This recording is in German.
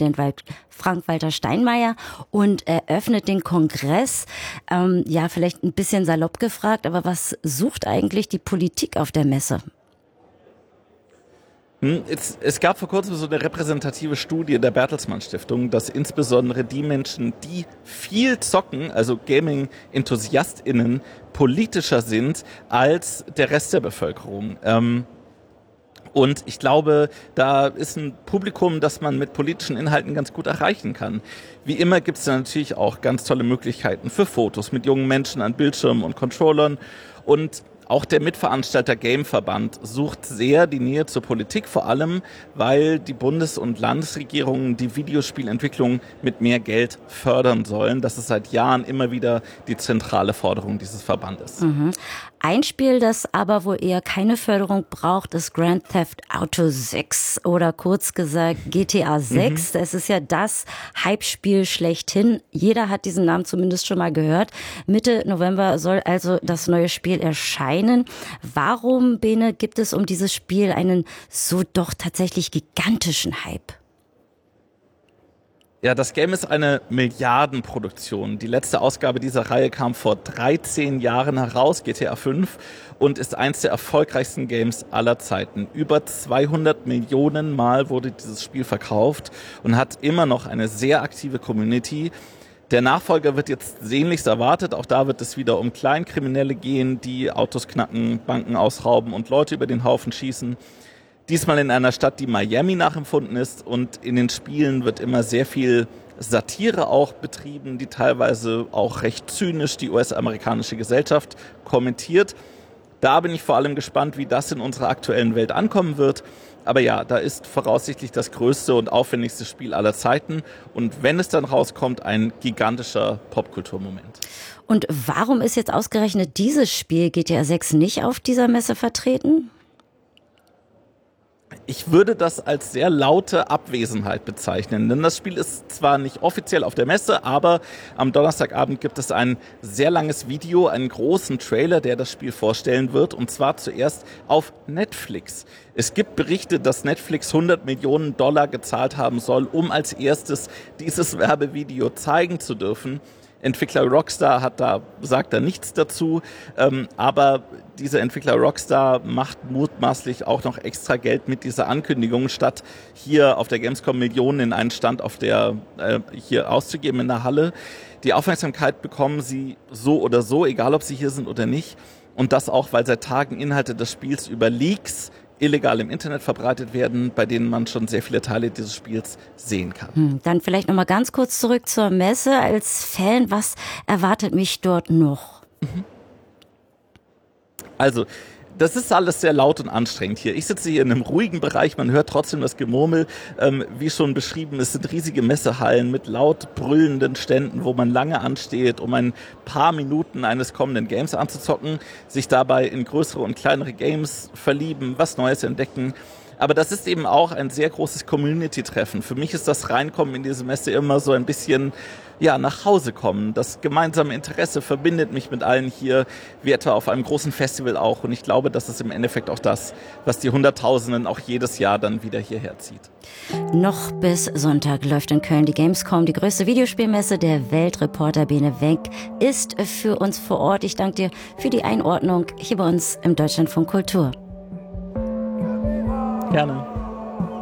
Bundespräsident Frank-Walter Steinmeier und eröffnet den Kongress. Ja, vielleicht ein bisschen salopp gefragt, aber was sucht eigentlich die Politik auf der Messe? Es gab vor kurzem so eine repräsentative Studie der Bertelsmann Stiftung, dass insbesondere die Menschen, die viel zocken, also Gaming-EnthusiastInnen, politischer sind als der Rest der Bevölkerung. Und ich glaube, da ist ein Publikum, das man mit politischen Inhalten ganz gut erreichen kann. Wie immer gibt es da natürlich auch ganz tolle Möglichkeiten für Fotos mit jungen Menschen an Bildschirmen und Controllern. Und auch der Mitveranstalter Gameverband sucht sehr die Nähe zur Politik, vor allem, weil die Bundes- und Landesregierungen die Videospielentwicklung mit mehr Geld fördern sollen. Das ist seit Jahren immer wieder die zentrale Forderung dieses Verbandes. Mhm. Ein Spiel, das aber wohl eher keine Förderung braucht, ist Grand Theft Auto 6 oder kurz gesagt GTA 6. Das ist ja das Hype-Spiel schlechthin. Jeder hat diesen Namen zumindest schon mal gehört. Mitte November soll also das neue Spiel erscheinen. Warum, Bene, gibt es um dieses Spiel einen so doch tatsächlich gigantischen Hype? Ja, das Game ist eine Milliardenproduktion. Die letzte Ausgabe dieser Reihe kam vor 13 Jahren heraus, GTA 5, und ist eins der erfolgreichsten Games aller Zeiten. Über 200 Millionen Mal wurde dieses Spiel verkauft und hat immer noch eine sehr aktive Community. Der Nachfolger wird jetzt sehnlichst erwartet. Auch da wird es wieder um Kleinkriminelle gehen, die Autos knacken, Banken ausrauben und Leute über den Haufen schießen. Diesmal in einer Stadt, die Miami nachempfunden ist, und in den Spielen wird immer sehr viel Satire auch betrieben, die teilweise auch recht zynisch die US-amerikanische Gesellschaft kommentiert. Da bin ich vor allem gespannt, wie das in unserer aktuellen Welt ankommen wird. Aber ja, da ist voraussichtlich das größte und aufwendigste Spiel aller Zeiten. Und wenn es dann rauskommt, ein gigantischer Popkulturmoment. Und warum ist jetzt ausgerechnet dieses Spiel GTA 6 nicht auf dieser Messe vertreten? Ich würde das als sehr laute Abwesenheit bezeichnen, denn das Spiel ist zwar nicht offiziell auf der Messe, aber am Donnerstagabend gibt es ein sehr langes Video, einen großen Trailer, der das Spiel vorstellen wird, und zwar zuerst auf Netflix. Es gibt Berichte, dass Netflix $100 Millionen gezahlt haben soll, um als erstes dieses Werbevideo zeigen zu dürfen. Entwickler Rockstar sagt da nichts dazu, aber dieser Entwickler Rockstar macht mutmaßlich auch noch extra Geld mit dieser Ankündigung, statt hier auf der Gamescom Millionen in einen Stand hier auszugeben in der Halle. Die Aufmerksamkeit bekommen sie so oder so, egal ob sie hier sind oder nicht. Und das auch, weil seit Tagen Inhalte des Spiels über Leaks illegal im Internet verbreitet werden, bei denen man schon sehr viele Teile dieses Spiels sehen kann. Dann vielleicht noch mal ganz kurz zurück zur Messe. Als Fan, was erwartet mich dort noch? Also, das ist alles sehr laut und anstrengend hier. Ich sitze hier in einem ruhigen Bereich, man hört trotzdem das Gemurmel. Wie schon beschrieben, es sind riesige Messehallen mit laut brüllenden Ständen, wo man lange ansteht, um ein paar Minuten eines kommenden Games anzuzocken, sich dabei in größere und kleinere Games verlieben, was Neues entdecken. Aber das ist eben auch ein sehr großes Community-Treffen. Für mich ist das Reinkommen in diese Messe immer so ein bisschen, ja, nach Hause kommen. Das gemeinsame Interesse verbindet mich mit allen hier, wie etwa auf einem großen Festival auch. Und ich glaube, das ist im Endeffekt auch das, was die Hunderttausenden auch jedes Jahr dann wieder hierher zieht. Noch bis Sonntag läuft in Köln die Gamescom, die größte Videospielmesse der Welt. Reporter Bene Wenk ist für uns vor Ort. Ich danke dir für die Einordnung hier bei uns im Deutschlandfunk Kultur. Gerne.